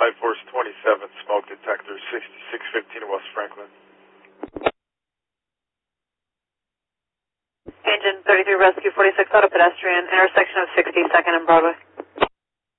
I-Force 27, smoke detector, 6615 West Franklin. Engine 33 Rescue 46 Auto Pedestrian, intersection of 62nd and Broadway.